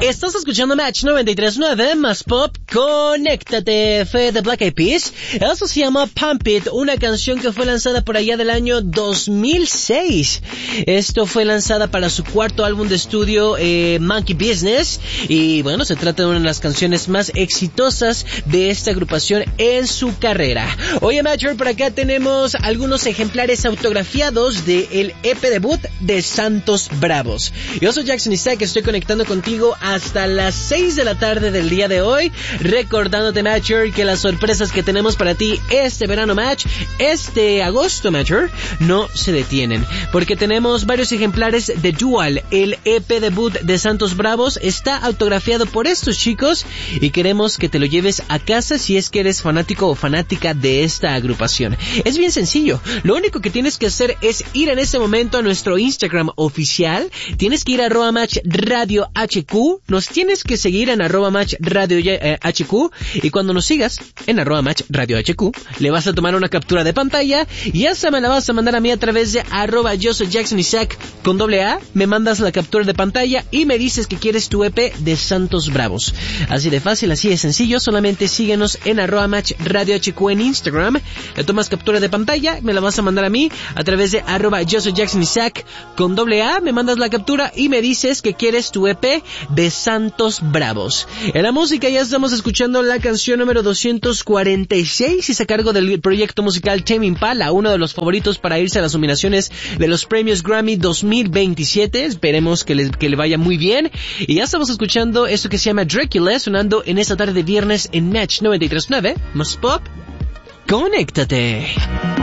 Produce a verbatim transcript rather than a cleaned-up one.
Estás escuchando Match noventa y tres punto nueve más pop. Conéctate, fue de Black Eyed Peas. Eso se llama Pump It, una canción que fue lanzada por allá del año dos mil seis. Esto fue lanzada para su cuarto álbum de estudio, eh, Monkey Business. Y bueno, se trata de una de las canciones más exitosas de esta agrupación en su carrera. Oye, Matcher, por acá tenemos algunos ejemplares autografiados del E P debut de Santos Bravos. Yo soy Jackson Isaac, estoy conectando contigo hasta las seis de la tarde del día de hoy, recordándote, Matcher, que las sorpresas que tenemos para ti este verano, Match, este agosto, Matcher, no se detienen, porque tenemos varios ejemplares de Dual. El E P debut de Santos Bravos está autografiado por estos chicos y queremos que te lo lleves a casa si es que eres fanático o fanática de esta agrupación. Es bien sencillo, lo único que tienes que hacer es ir en este momento a nuestro Instagram oficial, tienes que ir a arroba match radio hq, nos tienes que seguir en arroba match radio eh, hq, y cuando nos sigas en arroba match radio hq, le vas a tomar una captura de pantalla y esa me la vas a mandar a mí a través de arroba yo soy Jackson Isaac con doble A, me mandas la captura de pantalla y me dices que quieres tu E P de Santos Bravos. Así de fácil, así de sencillo, solamente síguenos en arroba match radio hq en Instagram, le tomas captura de pantalla, me la vas a mandar a mí a través de arroba yo soy Jackson Isaac con doble A, me mandas la captura y me dices que quieres tu E P de Santos Bravos. En la música ya estamos escuchando la canción número doscientos cuarenta y seis, es a cargo del proyecto musical Tame Impala, uno de los favoritos para irse a las nominaciones de los premios Grammy dos mil veintisiete, esperemos que le, que le vaya muy bien. Y ya estamos escuchando esto que se llama Dracula, sonando en esta tarde de viernes en Match noventa y tres punto nueve, más pop. Conéctate.